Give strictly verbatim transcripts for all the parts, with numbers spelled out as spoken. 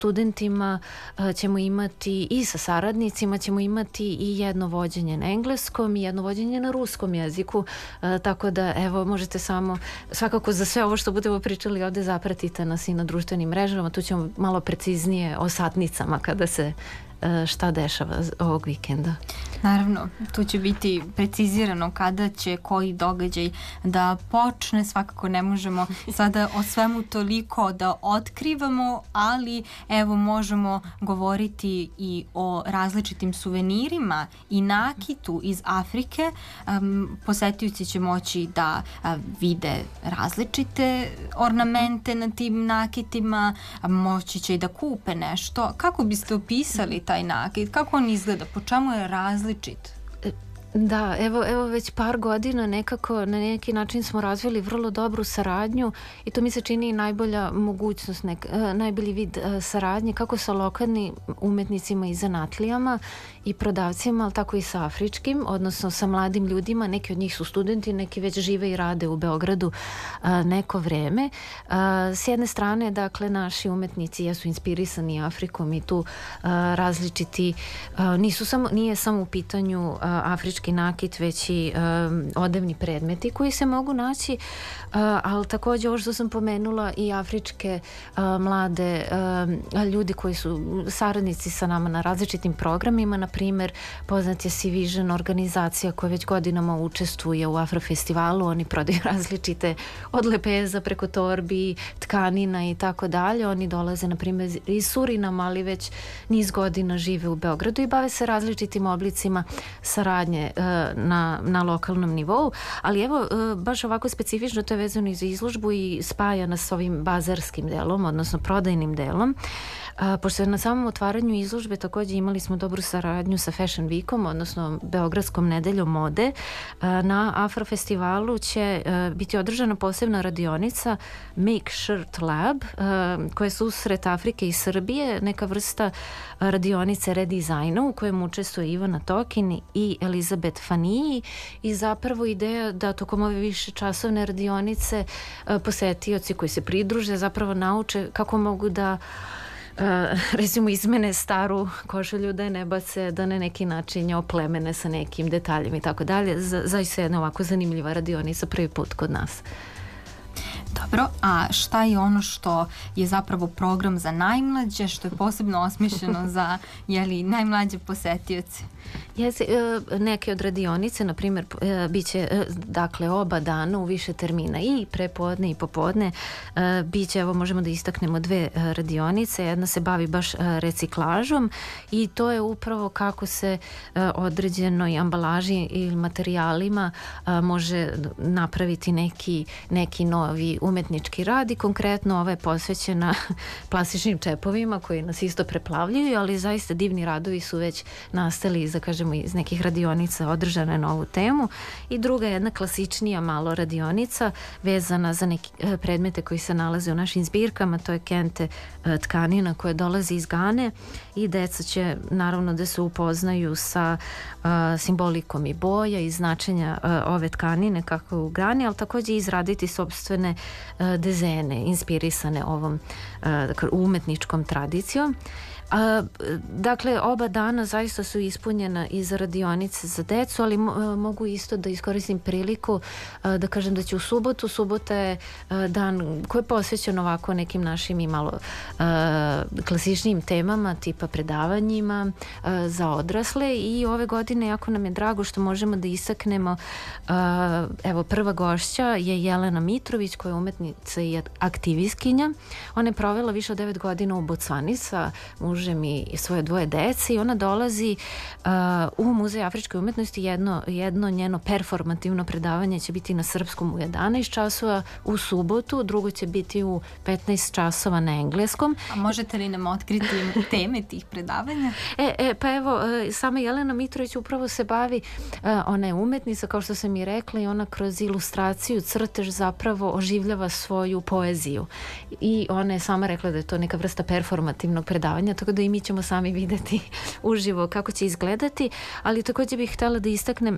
studentima ćemo imati i sa saradnicima ćemo imati i jedno vođenje na engleskom i jedno vođenje na ruskom jeziku, tako da evo možete samo svakako za sve ovo što budemo pričali ovde zapratite nas i na društvenim mrežama, tu ćemo malo preciznije o satnicama kada se šta dešava ovog vikenda. Naravno, tu će biti precizirano kada će koji događaj da počne, svakako ne možemo sada o svemu toliko da otkrivamo, ali evo možemo govoriti i o različitim suvenirima i nakitu iz Afrike. Um, posetioci će moći da a, vide različite ornamente na tim nakitima, a, moći će i da kupe nešto. Kako biste opisali taj nakit? Kako on izgleda? Po čemu je različit? Da, evo, evo već par godina nekako na neki način smo razvili vrlo dobru saradnju i to mi se čini najbolja mogućnost, nek, najbolji vid saradnje kako sa lokalnim umetnicima i zanatlijama i prodavcima, ali tako i sa afričkim, odnosno sa mladim ljudima. Neki od njih su studenti, neki već žive i rade u Beogradu a, neko vreme. A, s jedne strane, dakle, naši umetnici jesu inspirisani Afrikom i tu a, različiti, a, nisu samo, nije samo u pitanju a, afrički nakit, već i um, odevni predmeti koji se mogu naći, uh, ali takođe ovo što sam pomenula i afričke uh, mlade uh, ljudi koji su saradnici sa nama na različitim programima, na primer poznat je Sea Vision organizacija koja već godinama učestvuje u Afrofestivalu, oni prodaju različite od lepeza preko torbi, tkanina i tako dalje, oni dolaze na primer iz Surinama, ali već niz godina žive u Beogradu i bave se različitim oblicima saradnje na, na lokalnom nivou, ali evo baš ovako specifično to je vezano i za izložbu i spaja nas s ovim bazarskim delom, odnosno prodajnim delom. A, pošto na samom otvaranju izložbe takođe imali smo dobru saradnju sa Fashion Weekom, odnosno Beogradskom nedeljom mode. A, na Afrofestivalu će a, biti održana posebna radionica Make Shirt Lab, a, koja je susret Afrike i Srbije, neka vrsta radionice redizajna u kojem učestvuje Ivana Tokin i Elizabeth Faniji i zapravo ideja da tokom ove više časovne radionice a, posetioci koji se pridruže zapravo nauče kako mogu da Uh, recimo izmene staru košulju, da je ne bace, da na neki način je oplemene sa nekim detaljima i tako dalje. Zaista je jedna ovako zanimljiva radionica prvi put kod nas. Dobro, a šta je ono što je zapravo program za najmlađe, što je posebno osmišljeno za jeli, najmlađe posetioce? Jeste, neke od radionice, na primjer, biće dakle oba dana u više termina i prepodne i popodne. Biće, evo možemo da istaknemo dve radionice, jedna se bavi baš reciklažom i to je upravo kako se određenoj ambalaži ili materijalima može napraviti neki, neki novi umetnički rad i konkretno ova je posvećena plastičnim čepovima koji nas isto preplavljuju, ali zaista divni radovi su već nastali iz, da kažemo, iz nekih radionica održane na ovu temu i druga je jedna klasičnija malo radionica vezana za neke predmete koji se nalaze u našim zbirkama, to je kente tkanina koja dolazi iz Gane i deca će naravno da se upoznaju sa uh, simbolikom i boja i značenja uh, ove tkanine kako u Gani, ali takođe izraditi sopstvene uh, dezene inspirisane ovom uh, umetničkom tradicijom. A, dakle, oba dana zaista su ispunjena iz radionice za decu, ali mo, mogu isto da iskoristim priliku a, da kažem da će u subotu, subota je a, dan koji je posvećen ovako nekim našim i malo a, klasičnim temama tipa predavanjima a, za odrasle i ove godine jako nam je drago što možemo da istaknemo a, evo prva gošća je Jelena Mitrović koja je umetnica i aktivistkinja. Ona je provela više od devet godina u Bocvani sa mužem i svoje dvoje dece i ona dolazi uh, u Muzej afričke umetnosti. Jedno, jedno njeno performativno predavanje će biti na srpskom u jedanaest časova u subotu, drugo će biti u petnaest časova na engleskom. A možete li nam otkriti teme tih predavanja? E, e, pa evo, sama Jelena Mitrović upravo se bavi, uh, ona je umetnica kao što sam i rekla i ona kroz ilustraciju, crtež zapravo oživljava svoju poeziju i ona je sama rekla da je to neka vrsta performativnog predavanja, tako da i mi ćemo sami videti uživo kako će izgledati, ali takođe bih htjela da istaknem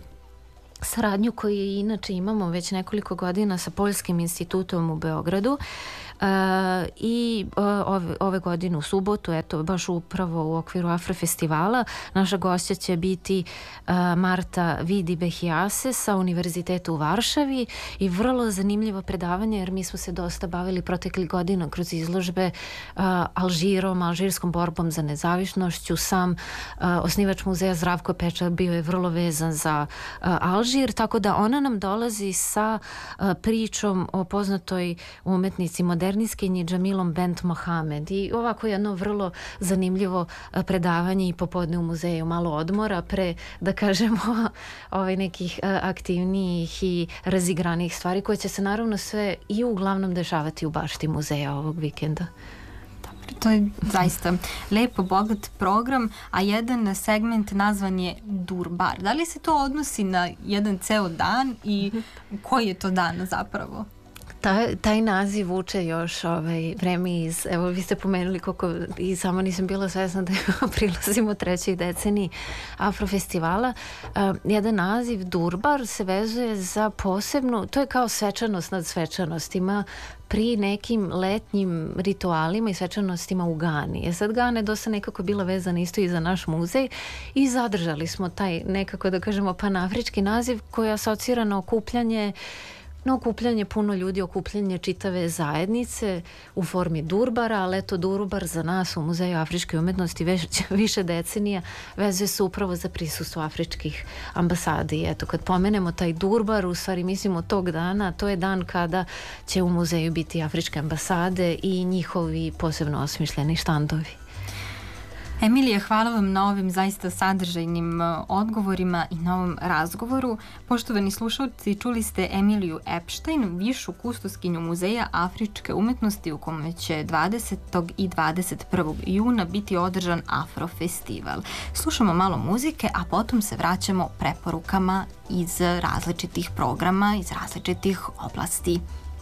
saradnju koju inače imamo već nekoliko godina sa Poljskim institutom u Beogradu. i ove, ove godine u subotu, eto, baš upravo u okviru Afrofestivala, naša gošća će biti Marta Vidi Behijase sa Univerziteta u Varšavi i vrlo zanimljivo predavanje, jer mi smo se dosta bavili proteklih godina kroz izložbe Alžirom, alžirskom borbom za nezavisnošću. Sam osnivač muzeja Zdravko Peča bio je vrlo vezan za Alžir, tako da ona nam dolazi sa pričom o poznatoj umetnici moderniskinji Džamilom Bent Mohamed i ovako jedno vrlo zanimljivo predavanje i popodne u muzeju, malo odmora pre, da kažemo, ovaj nekih aktivnijih i razigranijih stvari koje će se naravno sve i uglavnom dešavati u bašti muzeja ovog vikenda. To je zaista lepo, bogat program, a jedan segment nazvan je Durbar. Da li se to odnosi na jedan ceo dan i koji je to dan zapravo? Taj, taj naziv vuče još ovaj, vreme iz, evo vi ste pomenuli koliko i samo nisam bila svesna da prilazimo trećoj deceniji Afrofestivala. Uh, jedan naziv Durbar se vezuje za posebnu, to je kao svečanost nad svečanostima pri nekim letnjim ritualima i svečanostima u Gani. E sad Gana je dosta nekako bila vezana isto i za naš muzej i zadržali smo taj nekako, da kažemo, panafrički naziv koji asocira na okupljanje na okupljanje puno ljudi, okupljanje čitave zajednice u formi Durbara, ali eto Durbar za nas u Muzeju afričke umetnosti već više decenija vezuje se upravo za prisustvo afričkih ambasadi. I eto, kad pomenemo taj Durbar, u stvari mislimo tog dana, to je dan kada će u muzeju biti afričke ambasade i njihovi posebno osmišljeni štandovi. Emilija, hvala vam na ovim zaista sadržajnim odgovorima i na ovom razgovoru. Poštovani slušalci, čuli ste Emiliju Epštajn, višu kustoskinju Muzeja afričke umetnosti u kome će dvadesetog i dvadeset prvog juna biti održan Afrofestival. Slušamo malo muzike, a potom se vraćamo preporukama iz različitih programa, iz različitih oblasti.